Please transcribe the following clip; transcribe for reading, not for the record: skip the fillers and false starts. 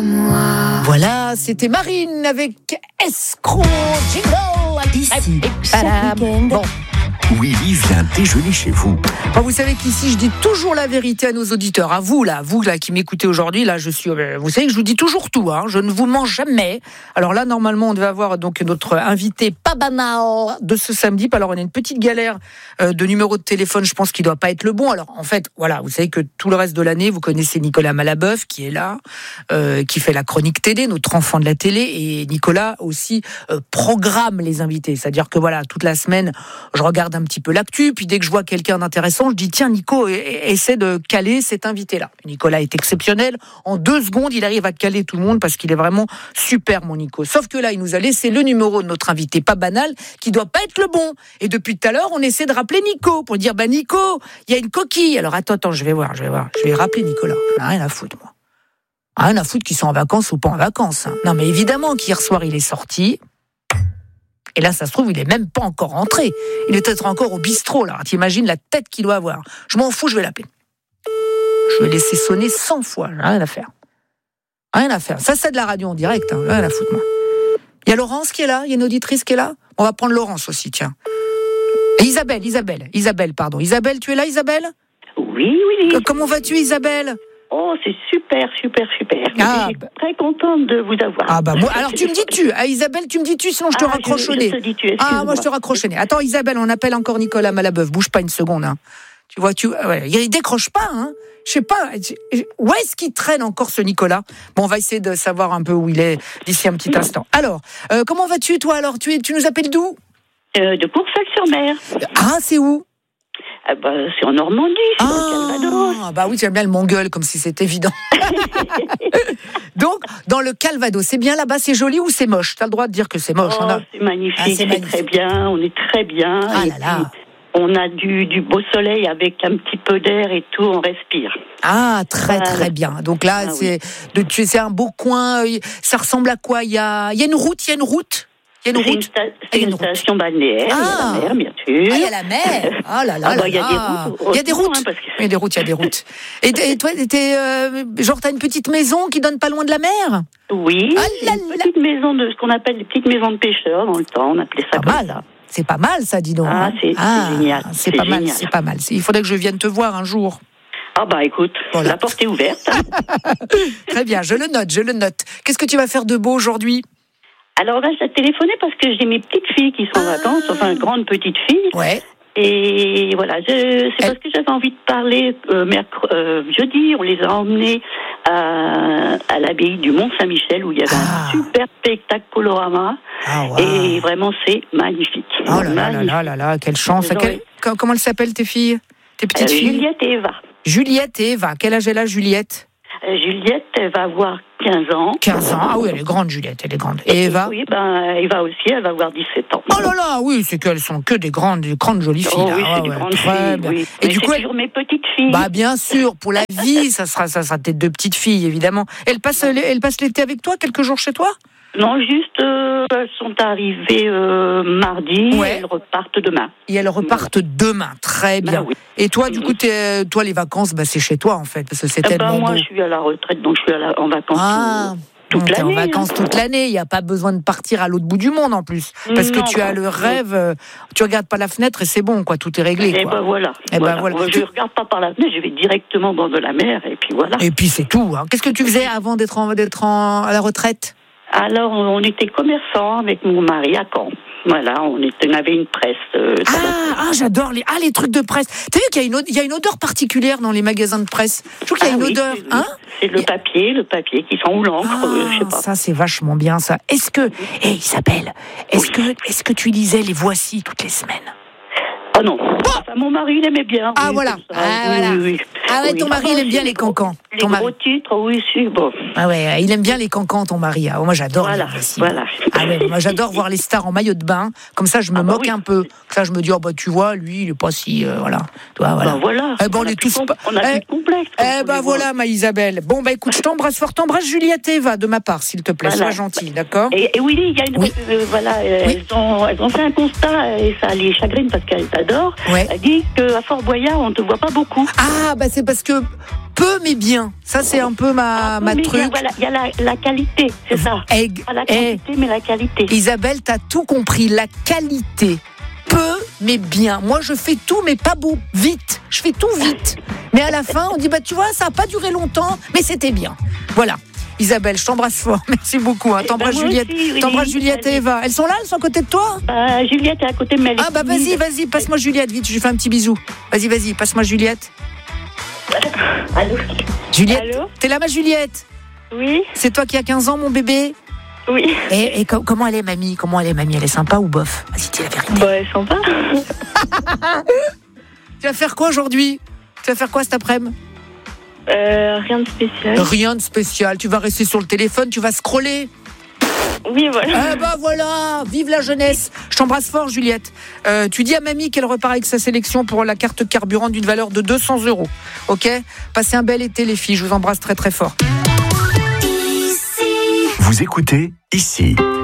à moi. Voilà, c'était Marine avec Escroc Jingle. Ici, chaque week-end. Bon. Willy vient déjeuner chez vous. Bon, vous savez qu'ici, je dis toujours la vérité à nos auditeurs. À vous là qui m'écoutez aujourd'hui, là, vous savez que je vous dis toujours tout, hein. Je ne vous mens jamais. Alors là, normalement, on devait avoir donc notre invité pas banal de ce samedi. Alors, on a une petite galère de numéro de téléphone. Je pense qu'il doit pas être le bon. Alors, en fait, voilà, vous savez que tout le reste de l'année, vous connaissez Nicolas Malabeuf qui est là, qui fait la chronique télé, notre enfant de la télé, et Nicolas aussi programme les invités. C'est-à-dire que voilà, toute la semaine, je regarde un petit peu l'actu, puis dès que je vois quelqu'un d'intéressant, je dis tiens Nico, essaie de caler cet invité-là. Nicolas est exceptionnel, en 2 secondes il arrive à caler tout le monde parce qu'il est vraiment super mon Nico. Sauf que là il nous a laissé le numéro de notre invité pas banal qui doit pas être le bon. Et depuis tout à l'heure on essaie de rappeler Nico pour dire Nico, il y a une coquille. Alors attends, je vais voir. Je vais rappeler Nicolas. J'en ai rien à foutre moi. Rien à foutre qu'ils sont en vacances ou pas en vacances. Hein. Non mais évidemment qu'hier soir il est sorti. Et là, ça se trouve, il est même pas encore rentré. Il est peut-être encore au bistrot, là. T'imagines la tête qu'il doit avoir. Je m'en fous, je vais l'appeler. Je vais laisser sonner 100 fois. Rien à faire. Rien à faire. Ça, c'est de la radio en direct. Hein. Rien à foutre, moi. Il y a Laurence qui est là. Il y a une auditrice qui est là. On va prendre Laurence aussi, tiens. Et Isabelle, pardon. Isabelle, tu es là, Isabelle ? Oui. Comment vas-tu, Isabelle ? Oh, c'est super. Ah, je suis très contente de vous avoir. Ah bah moi, alors tu me dis tu. Ah, Isabelle, tu me dis tu, sinon je te raccroche au nez. Je te dis tu, excuse-moi. Moi je te raccroche au nez. Attends Isabelle, on appelle encore Nicolas Malabeuf. Bouge pas une seconde. Hein. Tu vois, il décroche pas. Hein. Je sais pas. Où est-ce qu'il traîne encore ce Nicolas ? Bon, on va essayer de savoir un peu où il est d'ici un petit instant. Alors, comment vas-tu toi alors ? Tu nous appelles d'où ? De Courseulles-sur-Mer. Ah, c'est où ? C'est en Normandie, c'est dans le Calvados. Bah oui, j'aime bien le Mongol, comme si c'était évident. Donc, dans le Calvados, c'est bien là-bas, c'est joli ou c'est moche ? T'as le droit de dire que c'est moche. C'est magnifique, c'est très bien, on est très bien. Ah là là. On a du beau soleil avec un petit peu d'air et tout, on respire. Ah, très bien. Donc là, c'est un beau coin, ça ressemble à quoi ? Il y a une route. Il y a une route. C'est une station balnéaire. Il y a la mer, bien sûr. Ah, il y a la mer. Oh là là. Il y a des routes. Il y a des routes. Il y a des routes. Et toi, t'as une petite maison qui donne pas loin de la mer ? Oui. Une petite maison de ce qu'on appelle des petites maisons de pêcheurs dans le temps. On appelait ça comme ça. C'est pas mal, ça, dis donc. C'est génial. C'est pas mal. Il faudrait que je vienne te voir un jour. Écoute, voilà. La porte est ouverte. Très bien, je le note. Qu'est-ce que tu vas faire de beau aujourd'hui ? Alors là, j'ai téléphoné parce que j'ai mes petites filles qui sont en vacances, enfin, grandes petites filles. Ouais. Et voilà, c'est parce que j'avais envie de parler. Jeudi, on les a emmenées à l'abbaye du Mont-Saint-Michel où il y avait un super spectacle colorama. Wow. Et vraiment, c'est magnifique. Oh là, quelle chance. Comment elles s'appellent tes filles ? Tes petites filles ? Juliette et Eva. Juliette et Eva. Quel âge elle a, Juliette ? Juliette, elle va avoir 15 ans. 15 ans, ah oui, elle est grande, Juliette, elle est grande. Et Eva ? Oui, Eva aussi, elle va avoir 17 ans. Oh là là, oui, c'est qu'elles sont que des grandes jolies filles. Oui, c'est des grandes filles, oui. Et mais du coup, toujours mes petites filles. Bien sûr, pour la vie, ça sera tes 2 petites filles, évidemment. Elles passent l'été avec toi, quelques jours chez toi ? Non, juste, elles sont arrivées mardi, et elles repartent demain. Et elles repartent demain, très bien. Oui. Et toi, du coup, toi, les vacances, c'est chez toi, en fait, parce que c'est tellement moi, beau. je suis à la retraite, donc je suis en vacances toute l'année. T'es en vacances toute l'année, il n'y a pas besoin de partir à l'autre bout du monde, en plus. Parce que tu as le rêve, tu regardes pas la fenêtre et c'est bon, quoi, tout est réglé. Et voilà. Je ne regarde pas par la fenêtre, je vais directement dans de la mer, et puis voilà. Et puis c'est tout. Hein. Qu'est-ce que tu faisais avant d'être à la retraite ? Alors, on était commerçants avec mon mari à Caen. Voilà, on avait une presse. J'adore les trucs de presse. T'as vu qu'il y a une odeur particulière dans les magasins de presse ? Je trouve qu'il y a une odeur. C'est le papier qui sent ou l'encre, je sais pas. Ça, c'est vachement bien, ça. Isabelle, est-ce que tu lisais les Voici toutes les semaines ? Oh non. Enfin, mon mari, il aimait bien. Voilà. Oui. Ton mari, il aime bien les cancans. Les gros titres, oui, c'est bon. Il aime bien les cancans, ton mari. Moi, j'adore les Voici. Voilà. Moi, j'adore voir les stars en maillot de bain. Comme ça, je me moque un peu. Comme ça, je me dis, tu vois, lui, il est pas si... voilà. Voilà. On est tous... On a plus de complexe. Voilà, ma Isabelle. Bon, écoute, je t'embrasse fort. T'embrasse Juliette et Eva, de ma part, s'il te plaît. Sois gentille, d'accord ? Et Willy, il y a une... Elles ont fait un constat, et ça les chagrine parce qu'elles t'adorent. Ouais. Elle dit qu'à Fort Boyard, on ne te voit pas beaucoup. C'est c'est parce que peu mais bien. Ça, c'est un peu ma truc. Voilà, il y a la qualité, c'est ça. Pas la quantité, mais la qualité. Isabelle, t'as tout compris. La qualité. Peu mais bien. Moi, je fais tout, mais pas beau. Vite. Je fais tout vite. Mais à la fin, on dit, tu vois, ça n'a pas duré longtemps, mais c'était bien. Voilà. Isabelle, je t'embrasse fort. Merci beaucoup. T'embrasses Juliette. T'embrasses Juliette et Eva. Elles sont là, elles sont à côté de toi? Juliette est à côté de Mélanie. Vas-y, passe-moi Juliette, vite, je lui fais un petit bisou. Vas-y, passe-moi Juliette. Allô? Juliette, allô? T'es là, ma Juliette? Oui. C'est toi qui as 15 ans, mon bébé? Oui. Et comment elle est, mamie? Elle est sympa ou bof? Vas-y, dis la vérité. Elle est sympa. Tu vas faire quoi aujourd'hui? Tu vas faire quoi cet après-midi? Rien de spécial. Rien de spécial. Tu vas rester sur le téléphone, tu vas scroller. Oui, voilà. Voilà, vive la jeunesse. Je t'embrasse fort, Juliette. Tu dis à mamie qu'elle repart avec sa sélection pour la carte carburant d'une valeur de 200 €. Ok? Passez un bel été, les filles. Je vous embrasse très très fort. Vous écoutez Ici.